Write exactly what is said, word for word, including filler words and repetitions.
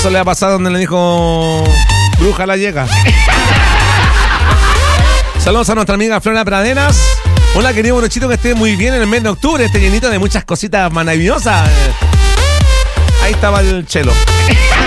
Eso le ha pasado donde le dijo bruja la llega. Saludos a nuestra amiga Flora Pradenas. Hola, querido Morochito, que esté muy bien en el mes de octubre, este llenito de muchas cositas maravillosas. Ahí estaba el chelo.